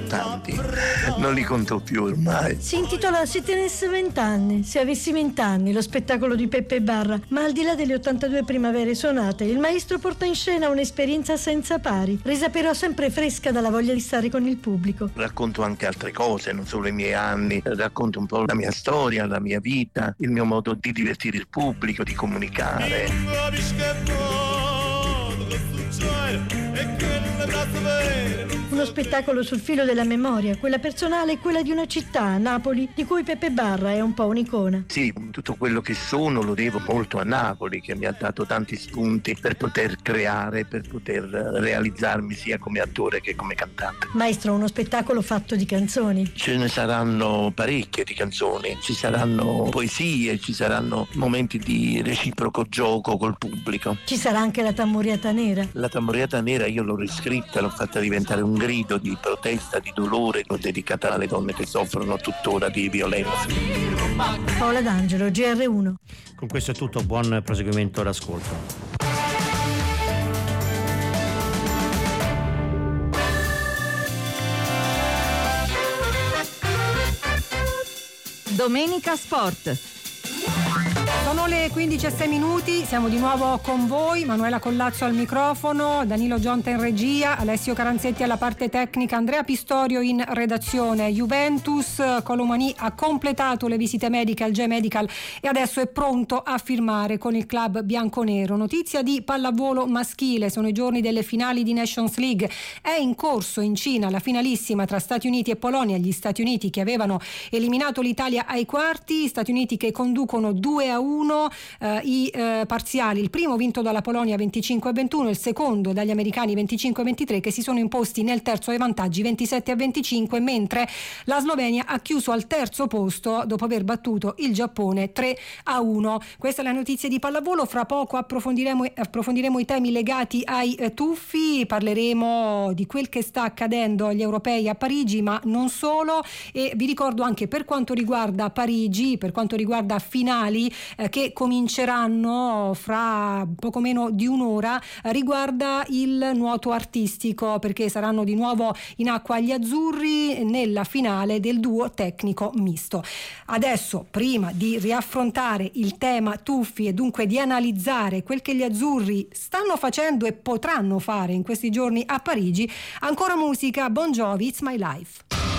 tanti, non li conto più ormai. Si intitola Se tenesse 20 anni, se avessi 20 anni, lo spettacolo di Peppe Barra, ma al di là delle 82 primavere suonate, il maestro porta in scena un'esperienza senza pari, resa però sempre fresca dalla voglia di stare con il pubblico. Racconto anche altre cose, non solo i miei anni, racconto un po' la mia storia, la mia vita, il mio modo di divertire il pubblico, di comunicare. Uno spettacolo sul filo della memoria, quella personale e quella di una città, Napoli, di cui Peppe Barra è un po' un'icona. Sì, tutto quello che sono lo devo molto a Napoli, che mi ha dato tanti spunti per poter creare, per poter realizzarmi sia come attore che come cantante. Maestro, uno spettacolo fatto di canzoni. Ce ne saranno parecchie di canzoni, ci saranno poesie, ci saranno momenti di reciproco gioco col pubblico. Ci sarà anche la Tamuriata Nera. La Tamuriata Nera io l'ho riscritta, l'ho fatta diventare un grido di protesta, di dolore, dedicata alle donne che soffrono tuttora di violenza. Paola D'Angelo, GR1. Con questo è tutto, buon proseguimento d'ascolto. Domenica Sport. Sono le 15:06, siamo di nuovo con voi, Manuela Collazzo al microfono, Danilo Gionta in regia, Alessio Caranzetti alla parte tecnica, Andrea Pistorio in redazione. Juventus, Colomani ha completato le visite mediche al J-Medical e adesso è pronto a firmare con il club bianconero. Notizia di pallavolo maschile, sono i giorni delle finali di Nations League, è in corso in Cina la finalissima tra Stati Uniti e Polonia, gli Stati Uniti che avevano eliminato l'Italia ai quarti, Stati Uniti che conducono 2-1 i parziali, il primo vinto dalla Polonia 25-21, il secondo dagli americani 25-23 che si sono imposti nel terzo ai vantaggi 27-25, mentre la Slovenia ha chiuso al terzo posto dopo aver battuto il Giappone 3-1. Questa è la notizia di pallavolo, fra poco approfondiremo i temi legati ai tuffi, parleremo di quel che sta accadendo agli europei a Parigi, ma non solo, e vi ricordo anche per quanto riguarda Parigi, per quanto riguarda finali che cominceranno fra poco meno di un'ora, riguarda il nuoto artistico, perché saranno di nuovo in acqua gli azzurri nella finale del duo tecnico misto. Adesso, prima di riaffrontare il tema tuffi e dunque di analizzare quel che gli azzurri stanno facendo e potranno fare in questi giorni a Parigi, ancora musica, Bon Jovi, It's My Life.